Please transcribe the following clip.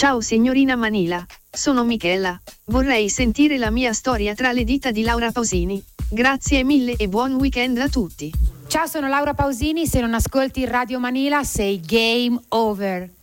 Ciao signorina Manila, sono Michela. Vorrei sentire la mia storia tra le dita di Laura Pausini. Grazie mille e buon weekend a tutti. Ciao, sono Laura Pausini. Se non ascolti Radio Manila sei game over.